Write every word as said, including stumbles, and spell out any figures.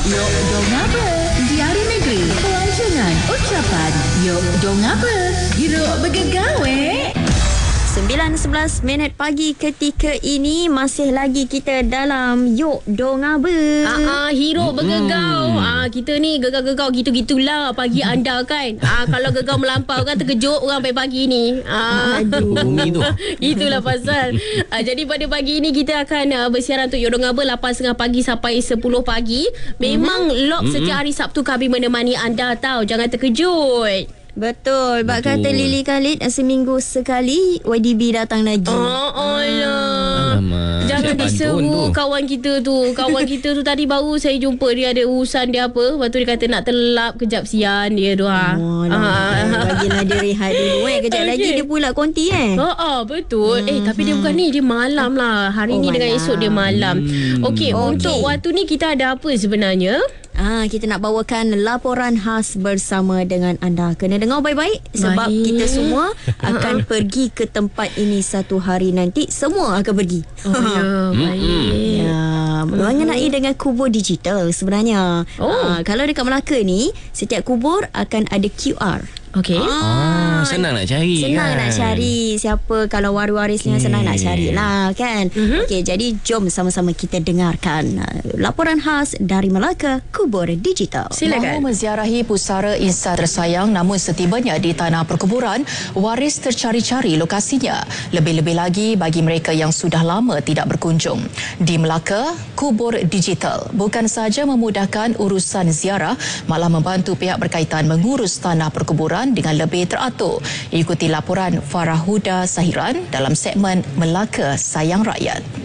Yok dong apa? Diari Negeri. Pelancongan ucapan. Yok dong apa? Hiruk bergegawe. sembilan sebelas minit pagi ketika ini masih lagi kita dalam Yok Dong Apa. Ah, ah, hero bergegau. Ah, kita ni gegau-gegau gitu-gitulah pagi anda kan. Ah, kalau gegau melampau kan terkejut orang pagi-pagi ni. Ah, Aduh. Bumi tu. itulah pasal. Ah, jadi pada pagi ini kita akan uh, bersiaran untuk Yok Dong Apa lapan tiga puluh pagi sampai sepuluh pagi. Memang mm-hmm. lock setiap hari Sabtu kami menemani anda tahu. Jangan terkejut. Betul. Bak Betul. kata Lily Khalid, seminggu sekali Y D B datang lagi. Oh, Allah. Alamak. Jangan Siap diseru pantun tu. kawan kita tu. Kawan kita tu tadi baru saya jumpa dia ada urusan dia apa. Lepas tu dia kata nak telap kejap sian dia tu. Ha. Oh, ah. Bagilah dia rehat dulu eh. Kejap Okey. lagi dia pula konti eh. Oh, oh betul. Hmm, eh tapi dia bukan ni, dia malam lah. Hari Oh, ni dengan malam. esok dia malam. Hmm. Okey, Okey. untuk waktu ni kita ada apa sebenarnya? Ah, kita nak bawakan laporan khas bersama dengan anda. Kena dengar baik-baik sebab Baik. kita semua akan pergi ke tempat ini satu hari nanti. Semua akan pergi. Oh ya, baik. Ya, mengenai dengan kubur digital sebenarnya. Oh. Ah, kalau dekat Melaka ni, setiap kubur akan ada Q R. Okey. Ah, senang nak cari Senang kan? nak cari siapa kalau waris-waris ni Okay. senang nak cari lah kan. Mhm. Okey, jadi jom sama-sama kita dengarkan uh, laporan khas dari Melaka, kubur digital. Silakan. Mahu menziarahi pusara insan tersayang namun setibanya di tanah perkuburan, waris tercari-cari lokasinya. Lebih-lebih lagi bagi mereka yang sudah lama tidak berkunjung. Di Melaka, kubur digital bukan sahaja memudahkan urusan ziarah, malah membantu pihak berkaitan mengurus tanah perkuburan dengan lebih teratur. Ikuti laporan Farah Huda Sahiran dalam segmen Melaka Sayang Rakyat.